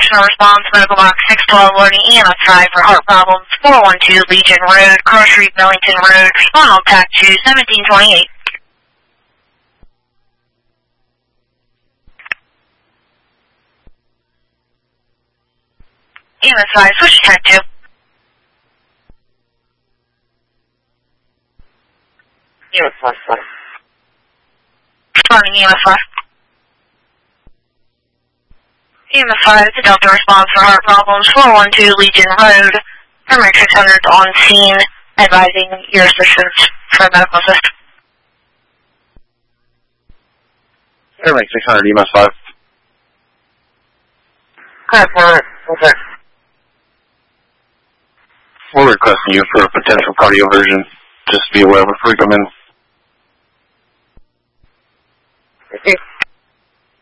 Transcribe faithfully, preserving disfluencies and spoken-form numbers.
Personal response, medical box six twelve, loading E M S five for heart problems, four one two Legion Road, Grocery, Billington Road, respond on tac to seventeen twenty-eight. E M S five, switch to tac two. E M S five, five. Responding E M S five. E M S five, the Delta response for heart problems, four one two Legion Road, Paramedic six hundred on scene, advising your assistance for medical assist. Paramedic six hundred, E M S five. Correct, correct. Okay. We're requesting you for a potential cardioversion. Just be aware before we come in. Thank you.